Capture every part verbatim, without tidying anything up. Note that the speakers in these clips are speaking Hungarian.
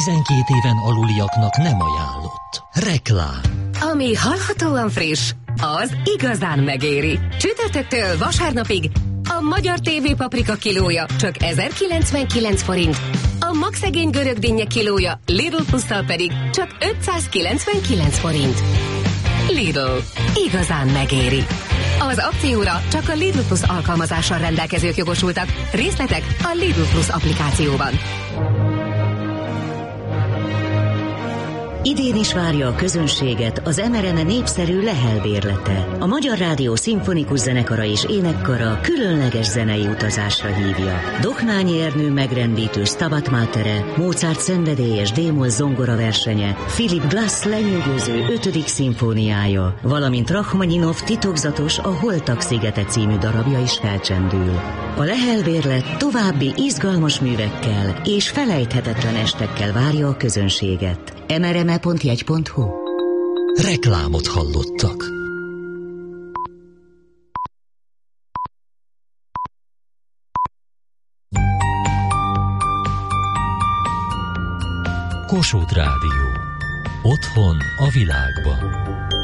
tizenkét éven aluliaknak nem ajánlott. Reklám. Ami hallhatóan friss, az igazán megéri. Csütörtöktől vasárnapig a magyar té vé paprika kilója csak ezerkilencvenkilenc forint, a magszegény görög dinnye kilója Lidl Plusszal pedig csak ötszázkilencvenkilenc forint. Lidl. Igazán megéri. Az akcióra csak a Lidl Plus alkalmazással rendelkezők jogosultak. Részletek a Lidl Plus applikációban. Idén is várja a közönséget az em er em e népszerű Lehel bérlete. A Magyar Rádió Szimfonikus Zenekara és Énekkara különleges zenei utazásra hívja. Doknányi Ernő megrendítő Stabat Matere, Mozart szenvedélyes D-moll zongora versenye, Philip Glass lenyűgöző ötödik szimfóniája, valamint Rachmaninov titokzatos A Holtak szigete című darabja is felcsendül. A Lehel bérlet további izgalmas művekkel és felejthetetlen estekkel várja a közönséget. em er em e pont jegy pont hu. Reklámot hallottak. Kossuth Rádió. Otthon a világban.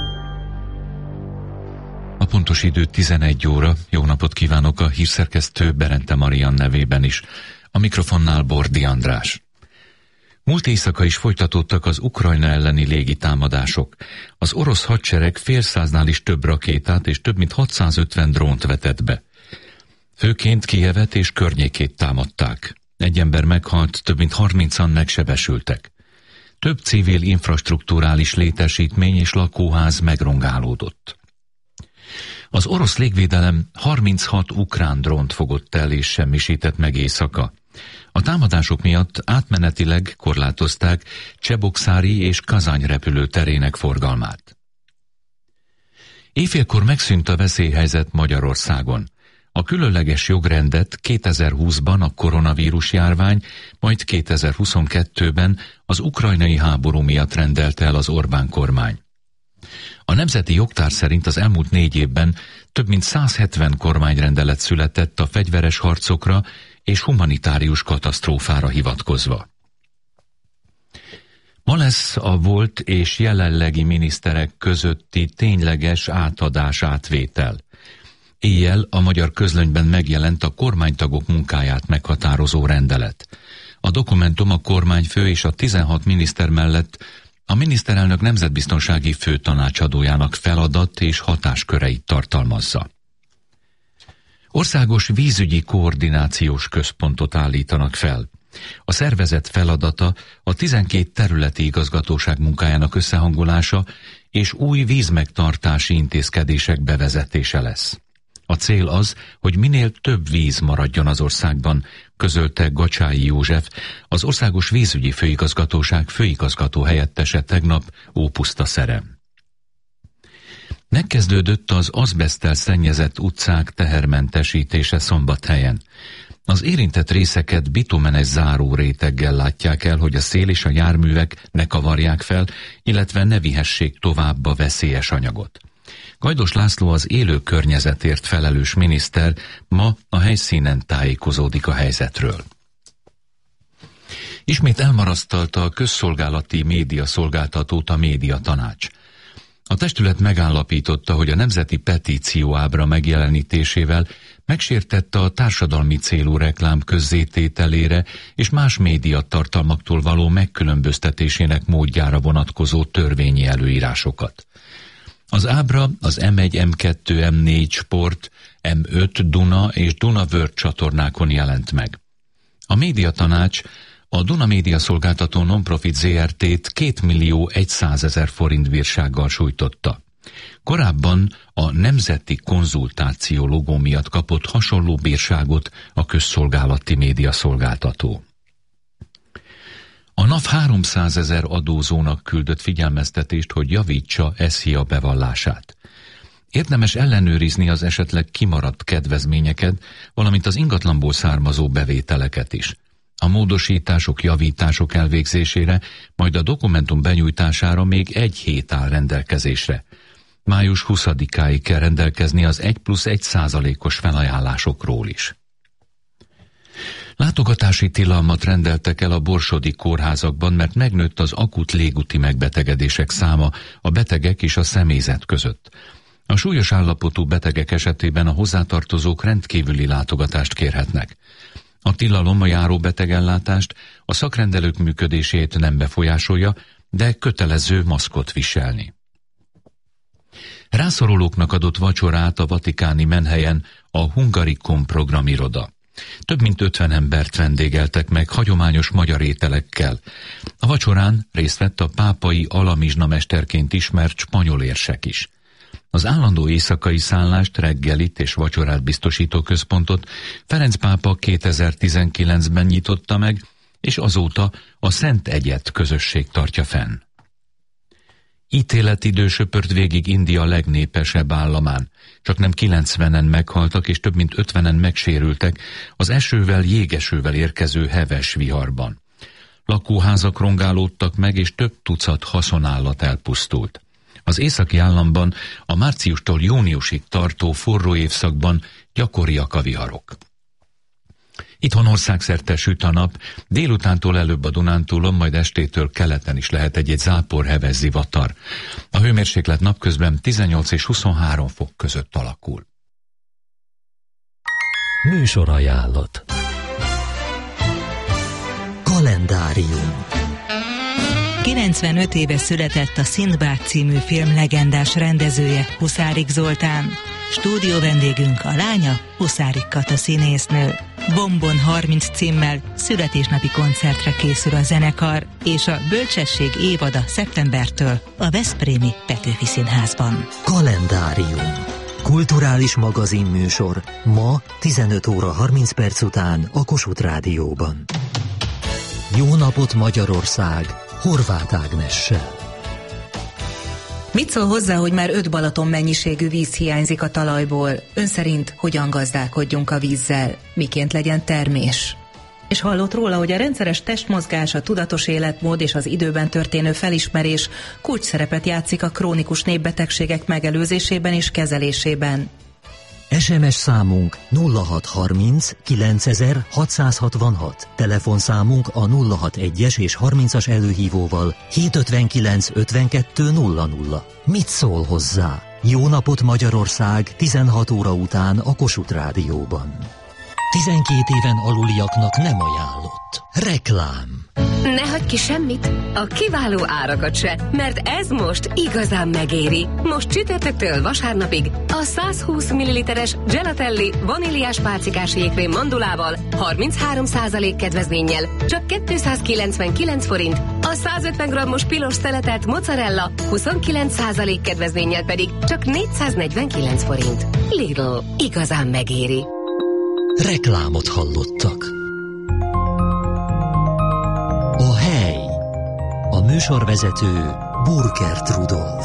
A pontos idő tizenegy óra. Jó napot kívánok a hírszerkesztő Berente Marian nevében is. A mikrofonnál Bordi András. Múlt éjszaka is folytatódtak az Ukrajna elleni légitámadások. Az orosz hadsereg fél száznál is több rakétát és több mint hatszázötven drónt vetett be. Főként Kijevet és környékét támadták. Egy ember meghalt, több mint harmincan megsebesültek. Több civil infrastrukturális létesítmény és lakóház megrongálódott. Az orosz légvédelem harminchat ukrán drónt fogott el és semmisített meg éjszaka. A támadások miatt átmenetileg korlátozták Csebokszári és Kazany repülőterének forgalmát. Éjfélkor megszűnt a veszélyhelyzet Magyarországon. A különleges jogrendet kétezer-húszban a koronavírus járvány, majd kétezer-huszonkettőben az ukrajnai háború miatt rendelte el az Orbán kormány. A nemzeti jogtár szerint az elmúlt négy évben több mint száz hetven kormányrendelet született a fegyveres harcokra és humanitárius katasztrófára hivatkozva. Ma lesz a volt és jelenlegi miniszterek közötti tényleges átadás-átvétel. Éjjel a Magyar Közlönyben megjelent a kormánytagok munkáját meghatározó rendelet. A dokumentum a kormányfő és a tizenhat miniszter mellett a miniszterelnök nemzetbiztonsági főtanácsadójának feladat és hatásköreit tartalmazza. Országos vízügyi koordinációs központot állítanak fel. A szervezet feladata a tizenkét területi igazgatóság munkájának összehangolása és új vízmegtartási intézkedések bevezetése lesz. A cél az, hogy minél több víz maradjon az országban, közölte Gacsái József, az Országos Vízügyi Főigazgatóság főigazgató helyettese tegnap Ópusztaszerem. Megkezdődött az azbeszttel szennyezett utcák tehermentesítése Szombathelyen. Az érintett részeket bitumenes záróréteggel látják el, hogy a szél és a járművek ne kavarják fel, illetve ne vihessék tovább a veszélyes anyagot. Gajdos László, az élő környezetért felelős miniszter ma a helyszínen tájékozódik a helyzetről. Ismét elmarasztalta a közszolgálati médiaszolgáltatót a Médiatanács. A testület megállapította, hogy a nemzeti petíció ábra megjelenítésével megsértette a társadalmi célú reklám közzétételére és más médiatartalmaktól való megkülönböztetésének módjára vonatkozó törvényi előírásokat. Az ábra az em egy, em kettő, em négy Sport, em öt Duna és Duna World csatornákon jelent meg. A Médiatanács a Duna Média Szolgáltató Nonprofit zé er té-t két millió százezer forint bírsággal sújtotta. Korábban a Nemzeti Konzultáció logó miatt kapott hasonló bírságot a közszolgálati média szolgáltató. A NAV háromszázezer adózónak küldött figyelmeztetést, hogy javítsa SZIA bevallását. Érdemes ellenőrizni az esetleg kimaradt kedvezményeket, valamint az ingatlanból származó bevételeket is. A módosítások, javítások elvégzésére, majd a dokumentum benyújtására még egy hét áll rendelkezésre. május huszadikáig kell rendelkezni az egy plusz egy százalékos felajánlásokról is. Látogatási tilalmat rendeltek el a borsodi kórházakban, mert megnőtt az akut légúti megbetegedések száma a betegek és a személyzet között. A súlyos állapotú betegek esetében a hozzátartozók rendkívüli látogatást kérhetnek. A tilalom a járó betegellátást, a szakrendelők működését nem befolyásolja, de kötelező maszkot viselni. Rászorulóknak adott vacsorát a vatikáni menhelyen a Hungaricum programiroda. Több mint ötven embert vendégeltek meg hagyományos magyar ételekkel. A vacsorán részt vett a pápai alamizsna mesterként ismert spanyol érsek is. Az állandó éjszakai szállást, reggelit és vacsorát biztosító központot Ferenc pápa kétezer-tizenkilencben nyitotta meg, és azóta a Szent Egyet közösség tartja fenn. Ítéletidő söpört végig India legnépesebb államán. Csaknem kilencvenen meghaltak és több mint ötvenen megsérültek az esővel, jégesővel érkező heves viharban. Lakóházak rongálódtak meg, és több tucat haszonállat elpusztult. Az északi államban a márciustól júniusig tartó forró évszakban gyakoriak a viharok. Itthon országszerte süt a nap, délutántól előbb a Dunántúlon, majd estétől keleten is lehet egy-egy záporheves zivatar. A hőmérséklet napközben tizennyolc és huszonhárom fok között alakul. Műsorajánlat. Kalendárium. kilencvenöt éve született a Szindbád című film legendás rendezője, Huszárik Zoltán. Stúdió vendégünk a lánya, Huszárik Kata színésznő. Bombon harminc címmel születésnapi koncertre készül a zenekar, és a Bölcsesség évada szeptembertől a Veszprémi Petőfi Színházban. Kalendárium. Kulturális magazinműsor ma tizenöt óra harminc perc után a Kossuth Rádióban. Jó napot Magyarország! Horváth Ágnessel. Mit szól hozzá, hogy már öt Balaton mennyiségű víz hiányzik a talajból? Ön szerint hogyan gazdálkodjunk a vízzel? Miként legyen termés? És hallott róla, hogy a rendszeres testmozgás, a tudatos életmód és az időben történő felismerés kulcs szerepet játszik a krónikus népbetegségek megelőzésében és kezelésében. es em es számunk nulla hat harminc kilencezer hatszázhatvanhat, telefonszámunk a nulla hatvanas és harmincas előhívóval hétszázötvenkilenc ötvenkettő nulla nulla. Mit szól hozzá? Jó napot Magyarország tizenhat óra után a Kossuth Rádióban. tizenkét éven aluliaknak nem ajánlott. Reklám. Ne hagyj ki semmit, a kiváló árakat se, mert ez most igazán megéri. Most csütörtöktől vasárnapig a száz húsz milliliteres Gelatelli vaníliás pálcikás jégkrém mandulával harminchárom százalék kedvezménnyel csak kétszázkilencvenkilenc forint, a száz ötven grammos pilos szeletelt mozzarella huszonkilenc százalék kedvezménnyel pedig csak négyszáznegyvenkilenc forint. Lidl, igazán megéri. Reklámot hallottak. A hely. A műsorvezető Burkert Rudolf.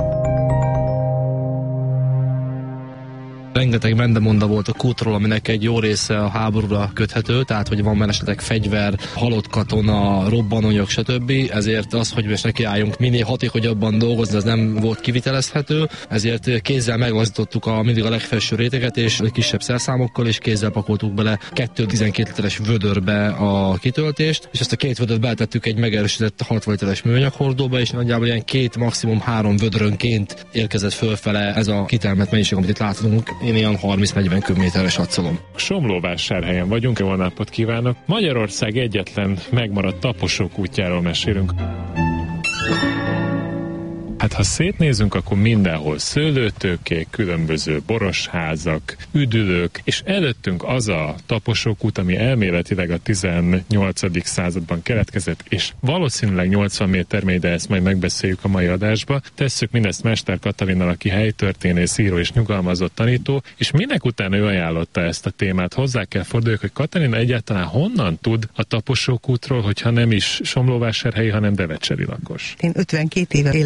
Rengeteg mendemonda volt a kútról, aminek egy jó része a háborúra köthető, tehát hogy van benne esetleg fegyver, halott katona, robbanóanyag, stb. Ezért az, hogy most nekiálljunk minél hatékonyabban dolgozni, az nem volt kivitelezhető, ezért kézzel meglazdítottuk a, mindig a legfelső réteget, és kisebb szerszámokkal, és kézzel pakoltuk bele kettő tizenkét literes vödörbe a kitöltést, és ezt a két vödört beletettük egy megerősített hatvan literes műanyaghordóba, és nagyjából ilyen két, maximum három vödrönként érkezett fölfele ez a kitermelt mennyiség, amit itt látunk. Én ilyen harminc-negyven köbméteres adszolom. Somlóvásárhelyen vagyunk, jó napot kívánok! Magyarország egyetlen megmaradt taposókútjáról mesélünk. Hát ha szétnézünk, akkor mindenhol szőlőtőkék, különböző borosházak, üdülők, és előttünk az a taposókút, ami elméletileg a tizennyolcadik században keletkezett, és valószínűleg nyolcvan méter mély, de ezt majd megbeszéljük a mai adásba. Tesszük mindezt Mester Katalinnal, aki helytörténész, író és nyugalmazott tanító, és minek után ő ajánlotta ezt a témát. Hozzá kell forduljuk, hogy Katalin egyáltalán honnan tud a taposókútról, hogyha nem is somlóvásárhelyi, hanem devecseri lakos. Én ötvenkét éve élek Devecseri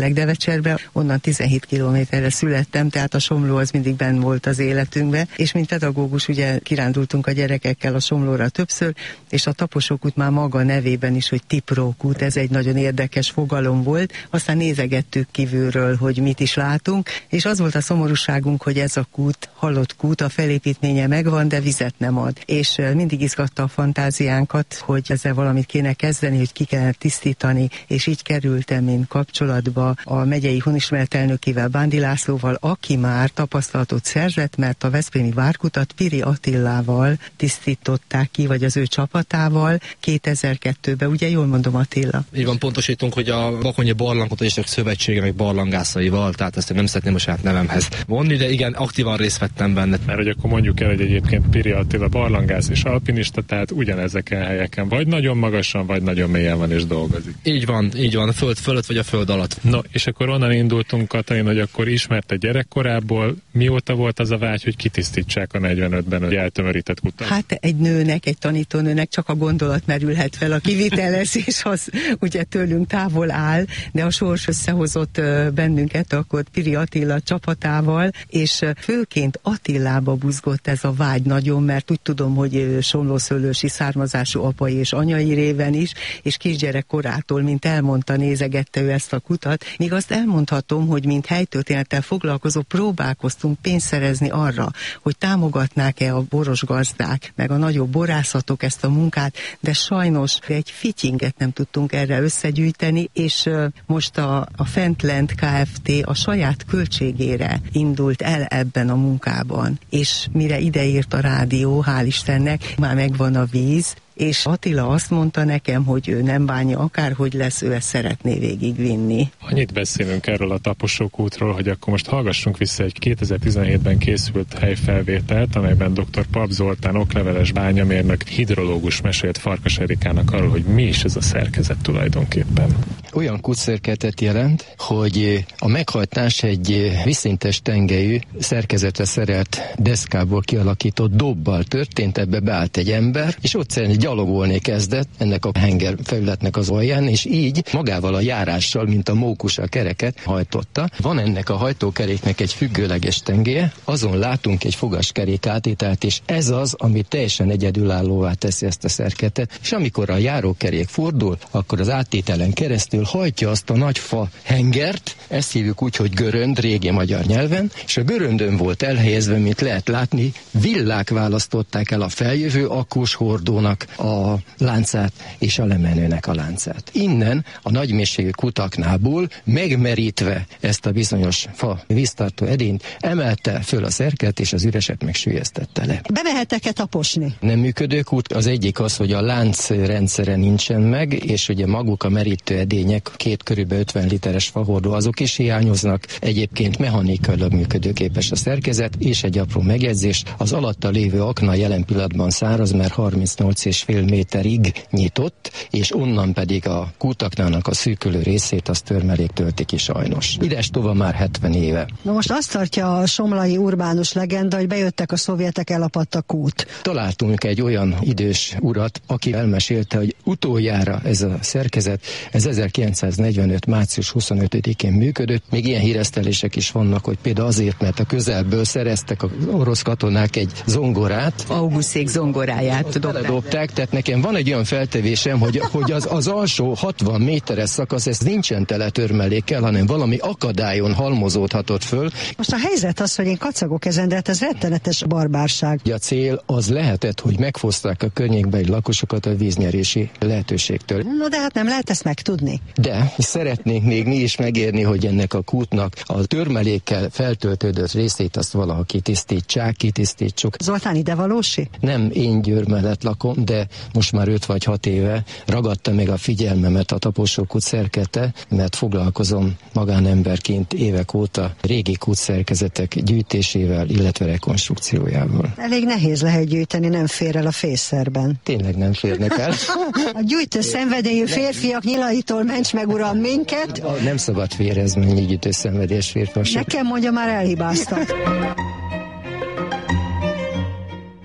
Pécserbe, onnan tizenhét kilométerre születtem, tehát a Somló az mindig benn volt az életünkbe, és mint pedagógus ugye kirándultunk a gyerekekkel a Somlóra többször, és a Taposókút már maga nevében is, hogy Tiprókút, ez egy nagyon érdekes fogalom volt, aztán nézegettük kívülről, hogy mit is látunk, és az volt a szomorúságunk, hogy ez a kút, halott kút, a felépítménye megvan, de vizet nem ad. És mindig izgatta a fantáziánkat, hogy ezzel valamit kéne kezdeni, hogy ki kellene tisztítani, és így kerültem én kapcsolatba a megyei honismert elnökével, Bándi Lászlóval, aki már tapasztalatot szerzett, mert a veszprémi várkutat Piri Attilával tisztították ki, vagy az ő csapatával kétezer-kettőben, ugye jól mondom, Attila? Így van, pontosítunk, hogy a Bakonyi Barlangkutatások Szövetsége meg barlangászaival, tehát ezt én nem szeretném a saját nevemhez vonni, de igen, aktívan részt vettem benne. Mert hogy akkor mondjuk el, hogy egyébként Piri Attila barlangász és alpinista, tehát ugyanezeken a helyeken vagy nagyon magasan, vagy nagyon mélyen van és dolgozik. Így van, így van, a föld fölött vagy a föld alatt. No, és akkor onnan indultunk, Katalin, hogy akkor ismerte gyerekkorából, mióta volt az a vágy, hogy kitisztítsák a negyvenötben a eltömörített kutat? Hát egy nőnek, egy tanítónőnek csak a gondolat merülhet fel, a kivitelezés az ugye tőlünk távol áll, de a sors összehozott bennünket akkor Piri Attila csapatával, és főként Attilába buzgott ez a vágy nagyon, mert úgy tudom, hogy somlószőlősi származású apai és anyai réven is, és kisgyerek korától, mint elmondta, nézegette ő ezt a kutat. Míg azt elmondhatom, hogy mint helytörténettel foglalkozó próbálkoztunk pénzt szerezni arra, hogy támogatnák-e a boros gazdák, meg a nagyobb borászatok ezt a munkát, de sajnos egy fityinget nem tudtunk erre összegyűjteni, és most a, a Fentlend Kft. A saját költségére indult el ebben a munkában, és mire ideért a rádió, hál' Istennek, már megvan a víz, és Attila azt mondta nekem, hogy ő nem bánja, akárhogy lesz, ő ezt szeretné végigvinni. Annyit beszélünk erről a Taposókútról, hogy akkor most hallgassunk vissza egy kétezer-tizenhétben készült helyfelvételt, amelyben dr. Pap Zoltán okleveles bányamérnök hidrológus mesélt Farkas Erikának arról, hogy mi is ez a szerkezet tulajdonképpen. Olyan kútszerkezetet jelent, hogy a meghajtás egy vízszintes tengelyű szerkezetre szerelt deszkából kialakított dobbal történt, ebbe beállt egy ember, és ott szerint gyalogolni kezdett ennek a henger felületnek az alján, és így magával a járással, mint a mókus a kereket hajtotta. Van ennek a hajtókeréknek egy függőleges tengélye, azon látunk egy fogaskerék átételt, és ez az, ami teljesen egyedülállóvá teszi ezt a szerkezetet, és amikor a járókerék fordul, akkor az átételen keresztül hajtja azt a nagy fa hengert, ezt hívjuk úgy, hogy görönd, régi magyar nyelven, és a göröndön volt elhelyezve, mint lehet látni, villák választották el a feljövő akkós hordónak a láncát és a lemenőnek a láncát. Innen a nagymélységű kutaknából megmerítve ezt a bizonyos fa víztartó edényt emelte föl a szerket, és az üreset megsüllyesztette le. Bemehettek-e taposni? Nem működő kút. Az egyik az, hogy a láncrendszere nincsen meg, és ugye maguk a merítő edények, két körülbelül ötven literes fahordó, azok is hiányoznak. Egyébként mechanikailag működőképes a szerkezet, és egy apró megjegyzés, az alatta lévő akna jelen pillanatban száraz, mert harmincnyolc és fél méterig nyitott, és onnan pedig a kútaknának a szűkülő részét az törmelék tölti ki sajnos. Ides tova már hetven éve. Na most azt tartja a somlai urbánus legenda, hogy bejöttek a szovjetek, elapadt a kút. Találtunk egy olyan idős urat, aki elmesélte, hogy utoljára ez a szerkezet, ez ezerkilencszáznegyvenöt március huszonötödikén működött. Még ilyen híresztelések is vannak, hogy például azért, mert a közelből szereztek az orosz katonák egy zongorát. Auguszék zongoráját dobták, tehát nekem van egy olyan feltevésem, hogy, hogy az, az alsó hatvan méteres szakasz, ez nincsen tele törmelékkel, hanem valami akadályon halmozódhatott föl. Most a helyzet az, hogy én kacagok ezen, de hát ez rettenetes barbárság. A cél az lehetett, hogy megfoszták a környékbeli lakosokat a víznyerési lehetőségtől. No, de hát nem lehet ezt megtudni. De szeretnénk még mi is megérni, hogy ennek a kútnak a törmelékkel feltöltődött részét azt valaha kitisztítsák, kitisztítsuk. Zoltán ide valósi? Nem, én Győr mellett lakom, de most már öt vagy hat éve ragadta meg a figyelmemet a Taposókút szerkete, mert foglalkozom magánemberként évek óta régi kútszerkezetek gyűjtésével, illetve rekonstrukciójával. Elég nehéz lehet gyűjteni, nem fér el a fészerben. Tényleg nem férnek el. A gyűjtő szenvedélyű férfiak nyilaitól ments meg, uram, minket. Nem szabad férezni, mennyi gyűjtő szenvedélyes férfiak. Nekem mondja, már elhibáztak.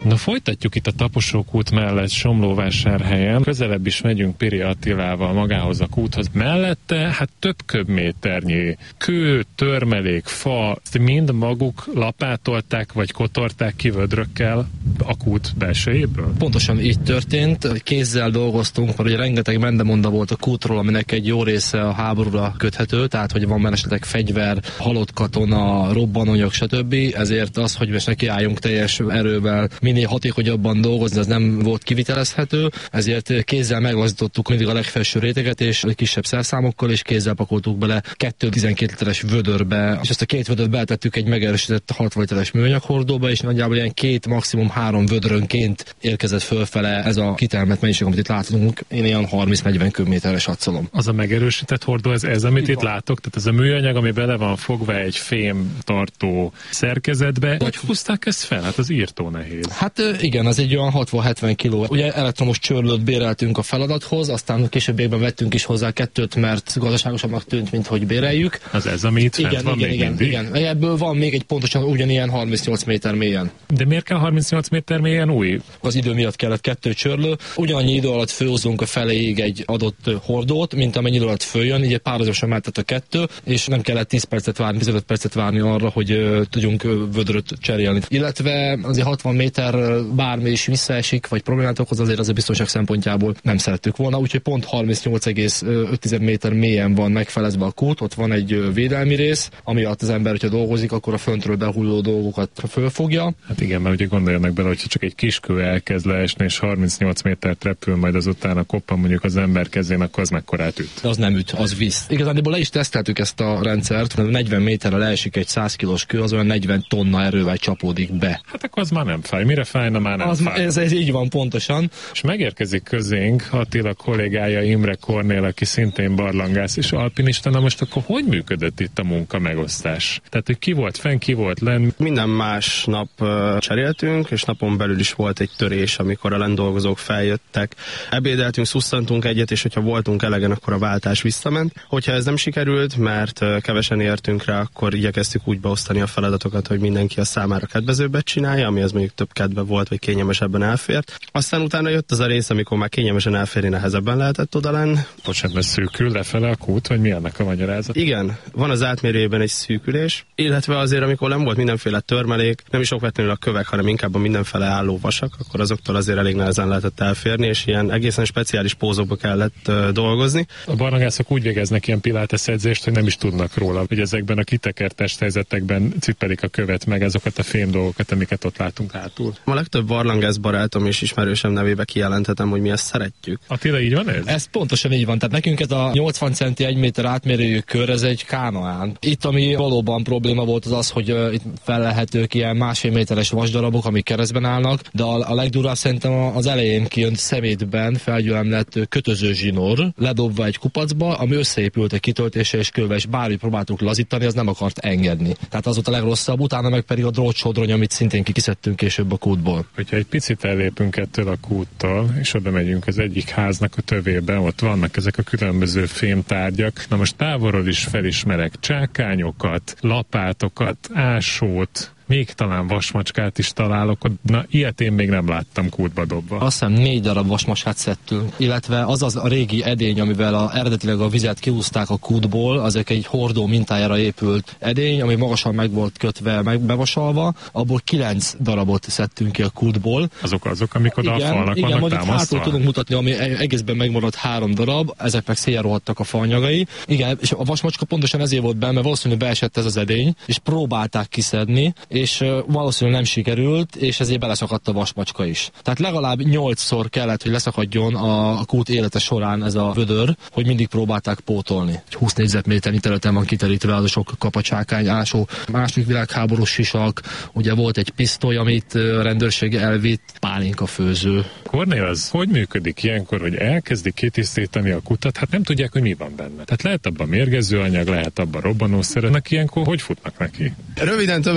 Na folytatjuk itt a Taposókút mellett Somlóvásárhelyen. Közelebb is megyünk Piri Attilával magához a kúthoz. Mellette hát több köbméternyi kő, törmelék, fa, mind maguk lapátolták vagy kotorták ki vödrökkel a kút belsejéből? Pontosan így történt. Kézzel dolgoztunk, mert ugye rengeteg mendemonda volt a kútról, aminek egy jó része a háborúra köthető, tehát hogy van esetleg fegyver, halott katona, robbanóanyag, stb. Ezért az, hogy most nekiálljunk teljes erővel minél hatékonyabban dolgozni, az nem volt kivitelezhető, ezért kézzel meglazítottuk mindig a legfelső réteget, és kisebb szerszámokkal, és kézzel pakoltuk bele kettő tizenkét literes vödörbe, és ezt a két vödört beletettük egy megerősített hatvan literes műanyaghordóba, és nagyjából ilyen két, maximum három vödrönként érkezett fölfele ez a kitermelt mennyiség, amit itt látunk. Én ilyen harminc-negyven köbméteres adszolom. Az a megerősített hordó, ez, ez amit itt, itt látok, tehát ez a műanyag, ami bele van fogva egy fém tartó szerkezetbe. Hogy húzták ezt fel? Hát az írtó nehéz. Hát igen, az egy olyan hatvan-hetven kiló. Ugye elektromos csörlőt béreltünk a feladathoz, aztán későbbiekben vettünk is hozzá kettőt, mert gazdaságosabbnak tűnt, mint hogy béreljük. Az ez, ami itt fent igen, van igen, még igen, mindig? Igen, ebből van még egy pontosan ugyanilyen harmincnyolc méter mélyen. De miért kell harmincnyolc méter mélyen új? Az idő miatt kellett kettő csörlő. Ugyanannyi idő alatt főhozunk a feléig egy adott hordót, mint amennyi idő alatt följön, így párhuzamosan mehetett a kettő, és nem kellett tíz percet várni, tizenöt percet várni arra, hogy uh, tudjunk uh, vödröt cserélni. Illetve azért hatvan méter uh, bármi is visszaesik, vagy problémát okoz, azért az a biztonság szempontjából nem szerettük volna, úgyhogy pont harmincnyolc egész öt méter mélyen van megfelezve a kút, ott van egy uh, védelmi rész, ami alatt az ember, hogyha dolgozik, akkor a föntről behulló dolgokat fölfogja. Hát igen, mert ugye gondoljanak bele, hogyha csak egy kis kő elkezd leesni, és harmincnyolc métert repül, majd azután a koppan mondjuk az ember kezén, akkor az mekkorát üt. Az nem üt, az visz. Igazából le is teszteltük ezt a rendszert, mert negyven méterre leesik egy száz kilós kő, az olyan negyven tonna erővel csapódik be. Hát akkor az már nem fáj. Mire fájna, már nem az fáj. Ez, ez így van pontosan. És megérkezik közénk Attila kollégája, Imre Kornél, aki szintén barlangász és alpinista. Na most akkor hogy működött itt a munka megosztás? Tehát, hogy ki volt fenn, ki volt lenn? Minden más nap uh, cseréltünk, és napon belül is volt egy törés, amikor a lendolgozók feljöttek. Ebédeltünk, szusszantunk egyet, és hogyha voltunk elegen, akkor a váltás visszament. Hogyha ez nem sikerült, mert uh, kevesen értünk rá, akkor igyekeztük úgy beosztani a feladatokat, hogy mindenki a számára kedvezőbbet csinálja, ami az mondjuk több kedve volt, vagy kényelmesebben elfért. Aztán utána jött az a rész, amikor már kényelmesen elférni nehezebben lehetett oda lenn. Bocsánat, mert szűkül lefele a kút, vagy mi ennek a magyarázat? Igen, van az átmérőjében egy szűkülés, illetve azért, amikor nem volt mindenféle törmelék, nem is okvetlenül a kövek, hanem inkább a mindenfele álló vasak, akkor azoktól azért elég nehezen lehetett elférni, és ilyen egészen speciális pózokba kellett uh, dolgozni. A barlangászok úgy végeznek ilyen pilates edzést, hogy nem is tudnak róla, hogy ezekben a kitekert testhelyzetekben cipelik a követ meg azokat a fém dolgokat, amiket ott látunk hátul. A legtöbb barlangász barátom és ismerősem nevébe kijelenthetem, hogy mi ezt szeretjük. Attila, így van ez? Ez pontosan így van. Tehát nekünk ez a nyolcvan centi, egy méter átmérőjű kör, ez egy kánoán. Itt, ami valóban probléma volt, az az, hogy uh, itt felelhetők ilyen másfél méteres vasdarabok, amik keresztben állnak, de a, a legdurvább szerintem az elején kijön szemétben felgyülemlett kötöző zsinór, ledobva egy kupacba, ami összeépült egy kitöltése és kővel, és bárhogy próbáltuk lazítani, az nem akart engedni. Tehát az volt a legrosszabb, utána meg pedig a drótsodrony, amit szintén kikiszedtünk később a kútból. Hogyha egy picit ellépünk ettől a kúttól, és oda megyünk az egyik háznak a tövébe, ott vannak ezek a különböző fémtárgyak. Na most távolról is felismerek csákányokat, lapátokat, ásót, még talán vasmacskát is találok, na ilyet én még nem láttam kútba dobva. Azt hiszem négy darab vasmacskát szedtünk, illetve az az a régi edény, amivel a, eredetileg a vizet kihúzták a kútból, azok egy hordó mintájára épült edény, ami magasan meg volt kötve, meg bevasalva, abból kilenc darabot szedtünk ki a kútból. Azok azok, amik oda igen, a falnak igen, vannak támasztva? Hátul tudunk mutatni, ami egészben megmaradt három darab, ezek meg széjjelrohadtak a faanyagai. Igen, és a vasmacska pontosan ezért volt benne, mert valószínűleg beesett ez az edény, és próbálták kiszedni, és valószínűleg nem sikerült, és ezért beleszakadt a vasmacska is. Tehát legalább nyolcszor kellett, hogy leszakadjon a kút élete során ez a vödör, hogy mindig próbálták pótolni. húsz négyzetméternyi területen van kiterítve az a sok kapacsákány, ásó, második világháborús sisak, ugye volt egy pisztoly, amit a rendőrség elvitt, pálinka főző. Kornél, az hogy működik ilyenkor, hogy elkezdik kitisztítani a kutat, hát nem tudják, hogy mi van benne. Tehát lehet abban mérgező anyag, lehet abban robbanószer, ennek ilyenkor hogy futnak neki? Röviden tömören bár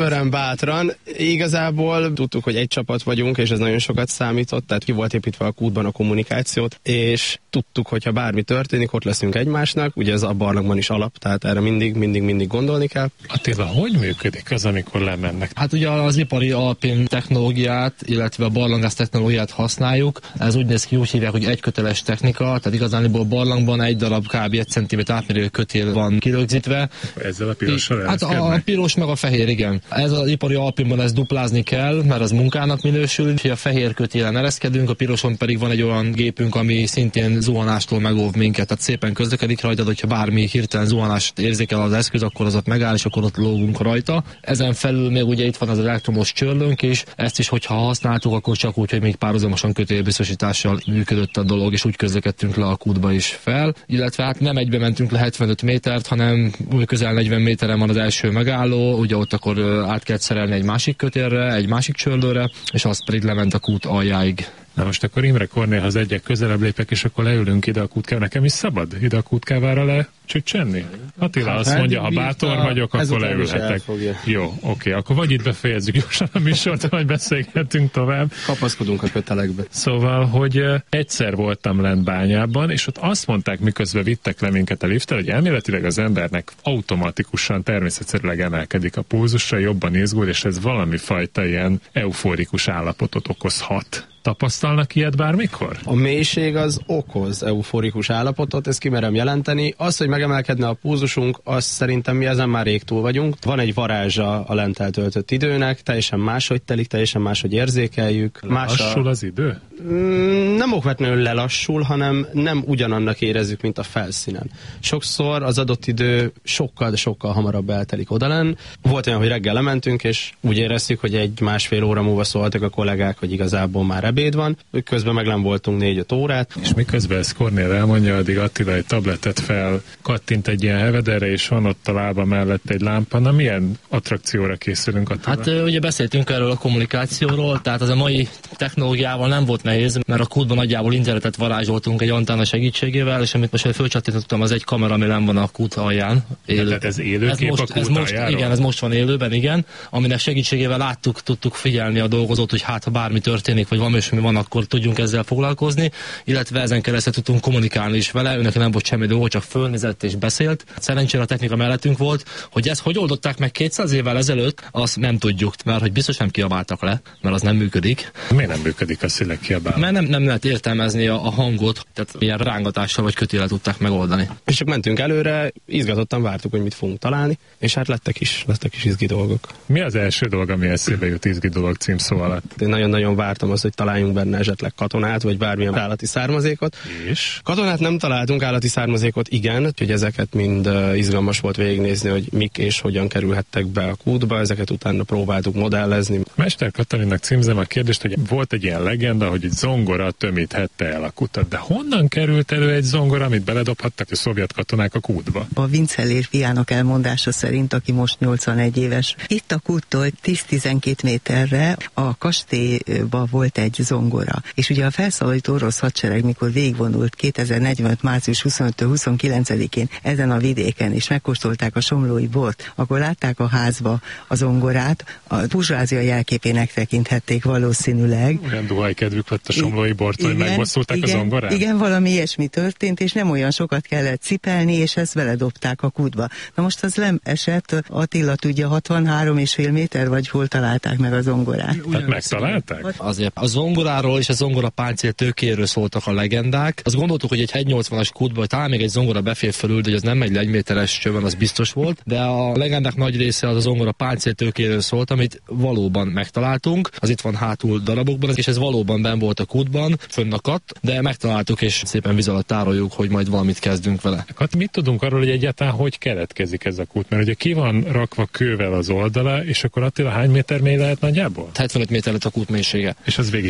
bátran. Igazából tudtuk, hogy egy csapat vagyunk, és ez nagyon sokat számított, tehát ki volt építve a kútban a kommunikációt, és tudtuk, hogy ha bármi történik, ott leszünk egymásnak, ugye ez a barlangban is alap, tehát erre mindig, mindig, mindig gondolni kell. Attila, hogy működik az, amikor lemennek? Hát ugye az ipari alpin technológiát, illetve a barlangász technológiát használjuk. Ez úgy néz ki, úgy hívják, hogy egyköteles technika, tehát igazániból barlangban egy darab kb. egy centiméter átmérő kötél van kirögzítve. Ezzel a pirossal Hát a piros meg a fehér, igen. Ez az ipari alpinban ezt duplázni kell, mert az munkának minősül, hogy a fehér kötélen ereszkedünk, a piroson pedig van egy olyan gépünk, ami szintén zuhanástól megóv minket, tehát szépen közlekedik rajta, hogyha bármi hirtelen zuhanást érzékel az eszköz, akkor az ott megáll, és akkor ott lógunk rajta. Ezen felül még ugye itt van az elektromos csörlőnk is, ezt is, hogyha használtuk, akkor csak úgy, hogy még párhuzamosan kötélbiztosítással működött a dolog, és úgy közlekedtünk le a kútba is fel. Illetve hát nem egybe mentünk le hetvenöt métert, hanem közel negyven méteren van az első megálló, ugye ott akkor át kell szerelni egy másik kötélre, egy másik csörlőre, és az pedig lement a kút aljáig. Na most akkor Imre Kornélhoz egyek közelebb lépek, és akkor leülünk ide a kútkávára. Nekem is szabad ide a kútkávára le csüccsenni? Attila azt mondja, ha bátor vagyok, akkor leülhetek. Jó, oké, akkor vagy itt befejezzük gyorsan a műsort, vagy beszélgetünk tovább. Kapaszkodunk a kötelekbe. Szóval, hogy egyszer voltam lent Bányában, és ott azt mondták, miközben vittek le minket a lifttel, hogy elméletileg az embernek automatikusan, természetszerűleg emelkedik a pulzusa, jobban izgul, és ez valami fajta ilyen euforikus állapotot okozhat. Tapasztalnak ilyet bármikor? A mélység az okoz euforikus állapotot, ezt kimerem jelenteni. Az, hogy megemelkedne a pulzusunk, azt szerintem mi ezen már rég túl vagyunk. Van egy varázsa a lent eltöltött időnek, teljesen máshogy telik, teljesen máshogy érzékeljük. Lassul az idő? Nem okvetlenül lelassul, hanem nem ugyanannak érezzük, mint a felszínen. Sokszor az adott idő sokkal, de sokkal hamarabb eltelik odalenn. Volt olyan, hogy reggel lementünk, és úgy éreztük, hogy egy másfél óra múlva szóltak a kollégák, hogy igazából már ebéd van, közben meg nem voltunk négy-öt órát. És miközben ezt Kornél elmondja, addig Attila egy tabletet fel, kattint egy ilyen hevederre, és van ott a lába mellett egy lámpa. Na, milyen attrakcióra készülünk, Attila? Hát ugye beszéltünk erről a kommunikációról, tehát az a mai technológiával nem volt nehéz, mert a kútban nagyjából internetet varázsoltunk egy antenna segítségével, és amit most fölcsattintottam, az egy kamera, ami nem van a kút alján. Élő. Tehát ez élőkép a kút most, igen, ez most van élőben, igen, aminek segítségével láttuk, tudtuk figyelni a dolgozót, hogy hát ha bármi történik, vagy valami mi van, akkor tudjunk ezzel foglalkozni, illetve ezen keresztül tudtunk kommunikálni is vele, őnek nem volt semmi dolga, csak fölnézett és beszélt. Szerencsére a technika mellettünk volt, hogy ezt hogy oldották meg kétszáz évvel ezelőtt, azt nem tudjuk, mert hogy biztos nem kiabáltak le, mert az nem működik. Miért nem működik az, hogy kiabál? Mert nem, nem lehet értelmezni a, a hangot, tehát ilyen rángatással vagy kötéllel tudták megoldani. És csak mentünk előre, izgatottan vártuk, hogy mit fogunk találni, és hát lettek is, lettek is izgi dolgok. Mi az első dolog, ami eszébe jut izgi dolog címszó alatt? Én nagyon-nagyon vártam azt, hogy találjunk benne esetleg katonát, vagy bármilyen állati származékot. És? Katonát nem találtunk, állati származékot igen, úgyhogy ezeket mind uh, izgalmas volt végignézni, hogy mik és hogyan kerülhettek be a kútba, ezeket utána próbáltuk modellezni. Mester Katalinnak címzem a kérdést, hogy volt egy ilyen legenda, hogy egy zongora tömíthette el a kutat, de honnan került elő egy zongora, amit beledobhattak a szovjet katonák a kútba? A Vincellér fiának elmondása szerint, aki most nyolcvanegy éves, itt a kúttól tíz-tizenkét méterre a kastélyba volt egy zongora. És ugye a felszabadító orosz hadsereg, mikor végigvonult kétezer-negyvenöt. március huszonötödikén huszonkilencedikén ezen a vidéken, és megkóstolták a somlói bort, akkor látták a házba a zongorát, a burzsázia jelképének tekinthették valószínűleg. Olyan duhajkedvük lett a somlói bort, hogy megbosszulták igen, a zongorát? Igen, valami ilyesmi történt, és nem olyan sokat kellett cipelni, és ezt beledobták a kútba. Na most az nem esett, Attila tudja, hatvanhárom és fél méter, vagy hol találták meg a zongorát? Tehát megtalálták? Azért a zongoráról és a zongora páncél tőkéről szóltak a legendák. Azt gondoltuk, hogy egy hegynyolcvanas kútba talán még egy zongora befér fölül, de ez nem egy egy méteres csövön, az biztos volt. De a legendák nagy része az a zongora páncél tőkéről szólt, amit valóban megtaláltunk. Az itt van hátul darabokban, és ez valóban benn volt a kútban, fönnakadt, de megtaláltuk, és szépen víz alatt tároljuk, hogy majd valamit kezdünk vele. Hát mit tudunk arról, hogy egyáltalán hogy keletkezik ez a kút? Mert ugye ki van rakva kővel az oldala, és akkor Attila hány méter mély lehet nagyjából? hetvenöt méter lett a kút mélysége. És az végig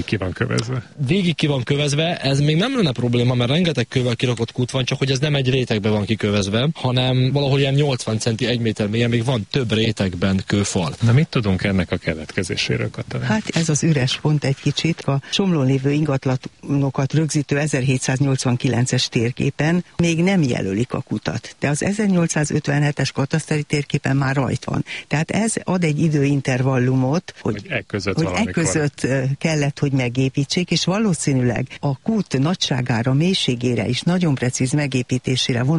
ki van kövezve? Végig ki van kövezve, ez még nem lenne probléma, mert rengeteg kővel kirakott kút van, csak hogy ez nem egy rétegbe van kikövezve, hanem valahol ilyen nyolcvan centi, egy méter mélyen még van több rétegben kőfal. Na mit tudunk ennek a keletkezéséről, Katalin? Hát ez az üres pont egy kicsit. A Somlón lévő ingatlanokat rögzítő ezerhétszáznyolcvankilences térképen még nem jelölik a kutat, de az ezernyolcszázötvenhetes kataszteri térképen már rajt van. Tehát ez ad egy időintervallumot, hogy, hogy e között, hogy e között kellett, hogy megépítsék, és valószínűleg a kút nagyságára, mélységére is nagyon precíz megépítésére